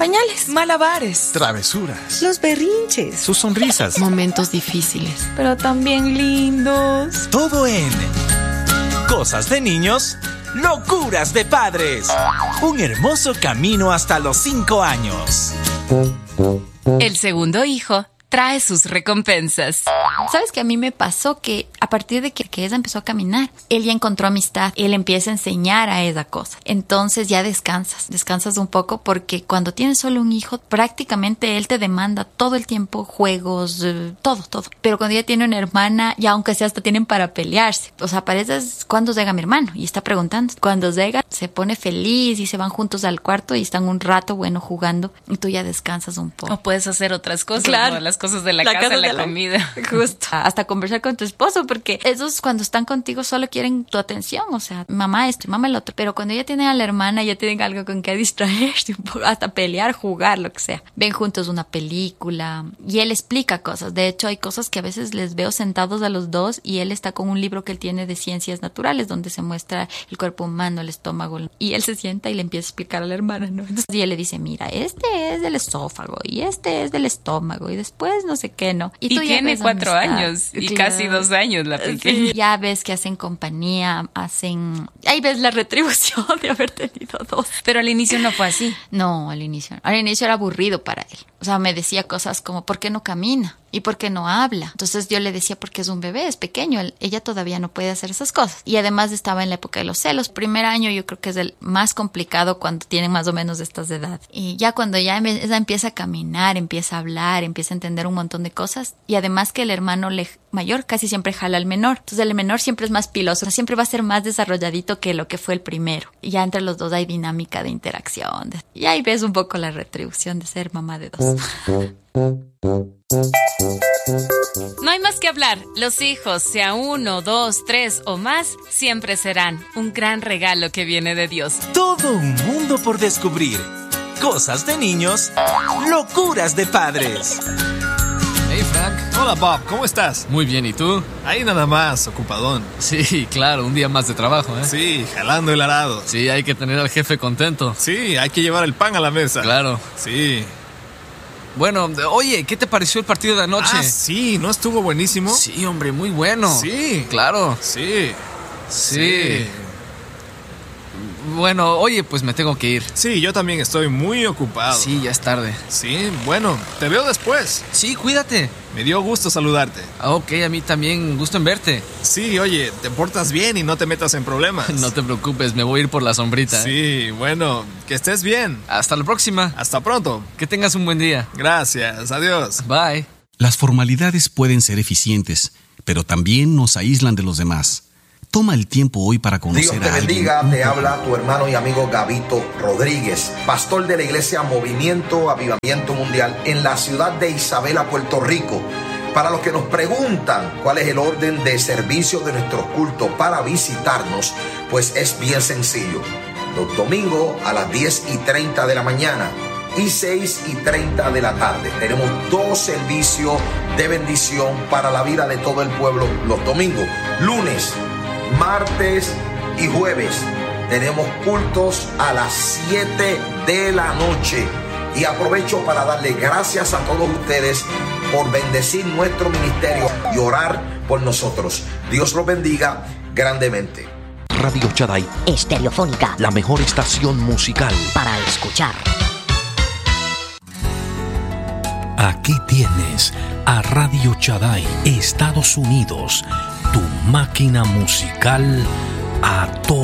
pañales, malabares, travesuras, los berrinches, sus sonrisas, momentos difíciles, pero también lindos. Todo en Cosas de Niños, Locuras de Padres. Un hermoso camino hasta los 5 años. El segundo hijo trae sus recompensas. ¿Sabes que a mí me pasó que a partir de que ella empezó a caminar, él ya encontró amistad, él empieza a enseñar a esa cosa? Entonces ya descansas un poco, porque cuando tienes solo un hijo, prácticamente él te demanda todo el tiempo juegos, todo. Pero cuando ya tiene una hermana, ya aunque sea hasta tienen para pelearse. O sea, pareces cuando llega mi hermano y está preguntando. Cuando llega, se pone feliz y se van juntos al cuarto y están un rato jugando, y tú ya descansas un poco. O puedes hacer otras cosas, claro, ¿no? Las cosas de la casa, la comida. Justo. Hasta conversar con tu esposo, porque esos cuando están contigo solo quieren tu atención. O sea, mamá esto y mamá el otro. Pero cuando ya tienen a la hermana, ya tienen algo con que distraerse un poco, hasta pelear, jugar, lo que sea. Ven juntos una película y él explica cosas. De hecho, hay cosas que a veces les veo sentados a los dos y él está con un libro que él tiene de ciencias naturales, donde se muestra el cuerpo humano, el estómago. Y él se sienta y le empieza a explicar a la hermana, ¿no? Entonces, y él le dice, mira, este es del esófago y este es del estómago y después no sé qué, ¿no? Y tú tiene 4 años y claro, casi 2 años la pequeña. Sí, ya ves que hacen compañía, ahí ves la retribución de haber tenido 2. Pero al inicio no fue así. No, al inicio era aburrido para él. O sea, me decía cosas como, ¿por qué no camina? ¿Y por qué no habla? Entonces yo le decía, porque es un bebé, es pequeño, ella todavía no puede hacer esas cosas. Y además estaba en la época de los celos. Primer año yo creo que es el más complicado cuando tienen más o menos estas de edad. Y ya cuando ya ella empieza a caminar, empieza a hablar, empieza a entender un montón de cosas. Y además que el hermano mayor casi siempre jala al menor. Entonces el menor siempre es más piloso, siempre va a ser más desarrolladito que lo que fue el primero. Y ya entre los dos hay dinámica de interacción. Y ahí ves un poco la retribución de ser mamá de 2. No hay más que hablar. Los hijos, sea 1, 2, 3 o más, siempre serán un gran regalo que viene de Dios. Todo un mundo por descubrir. Cosas de niños, locuras de padres. Hey Frank. Hola Bob, ¿cómo estás? Muy bien, ¿y tú? Ahí nada más, ocupadón. Sí, claro, un día más de trabajo, ¿eh? Sí, jalando el arado. Sí, hay que tener al jefe contento. Sí, hay que llevar el pan a la mesa. Claro. Sí. Bueno, oye, ¿qué te pareció el partido de anoche? Sí, ¿no estuvo buenísimo? Sí, hombre, muy bueno. Sí. Claro. Sí. Bueno, oye, pues me tengo que ir. Sí, yo también estoy muy ocupado. Sí, ya es tarde. Sí, bueno, te veo después. Sí, cuídate. Me dio gusto saludarte. Ok, a mí también, gusto en verte. Sí, oye, te portas bien y no te metas en problemas. No te preocupes, me voy a ir por la sombrita. Sí, bueno, que estés bien. Hasta la próxima. Hasta pronto. Que tengas un buen día. Gracias, adiós. Bye. Las formalidades pueden ser eficientes, pero también nos aíslan de los demás. Toma el tiempo hoy para conocer Dios te a alguien. bendiga, te habla tu hermano y amigo Gabito Rodríguez, pastor de la iglesia Movimiento Avivamiento Mundial en la ciudad de Isabela, Puerto Rico. Para los que nos preguntan cuál es el orden de servicio de nuestros cultos para visitarnos, pues es bien sencillo. Los domingos a las 10:30 de la mañana y 6:30 de la tarde. Tenemos 2 servicios de bendición para la vida de todo el pueblo los domingos. Lunes, martes y jueves tenemos cultos a las 7 de la noche. Y aprovecho para darle gracias a todos ustedes por bendecir nuestro ministerio y orar por nosotros. Dios los bendiga grandemente. Radio Shaddai Estereofónica, la mejor estación musical para escuchar. Aquí tienes a Radio Shaddai Estados Unidos, tu máquina musical a todo.